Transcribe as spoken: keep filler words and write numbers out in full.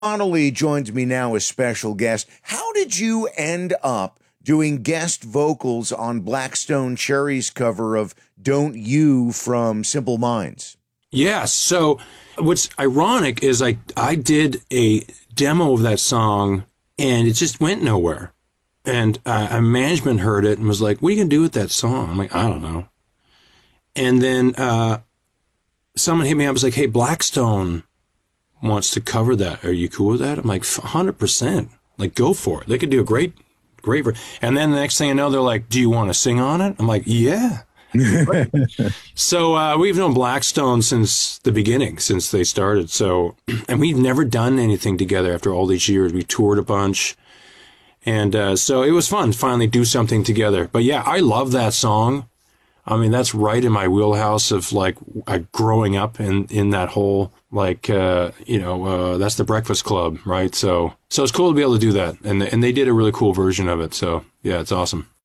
Connolly joins me now as special guest. How did you end up doing guest vocals on Black Stone Cherry's cover of Don't You from Simple Minds? Yeah, so what's ironic is I, I did a demo of that song, and it just went nowhere. And uh, a management heard it and was like, what are you going to do with that song? I'm like, I don't know. And then uh, someone hit me up, was like, hey, Blackstone wants to cover that. Are you cool with that? I'm like, one hundred percent. Like, go for it. They could do a great, great. And then the next thing I know, they're like, do you want to sing on it? I'm like, yeah. So uh, we've known Blackstone since the beginning, since they started. So, and we've never done anything together after all these years. We toured a bunch. And uh, so it was fun to finally do something together. But yeah, I love that song. I mean, that's right in my wheelhouse of like uh, growing up in, in that whole, like, uh, you know, uh, that's the Breakfast Club, right? So, so it's cool to be able to do that. And, and they did a really cool version of it. So yeah, it's awesome.